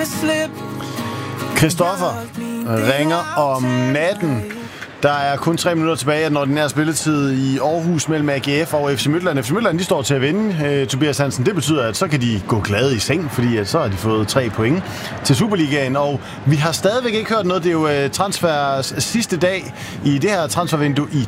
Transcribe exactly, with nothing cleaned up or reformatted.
Christoffer ringer om natten. Der er kun tre minutter tilbage af den ordinære spilletid i Aarhus mellem A G F og F C Midtjylland. F C Midtjylland, de står til at vinde, uh, Tobias Hansen. Det betyder, at så kan de gå glade i seng, fordi at så har de fået tre point til Superligaen. Og vi har stadigvæk ikke hørt noget. Det er jo uh, transfers sidste dag i det her transfervindue i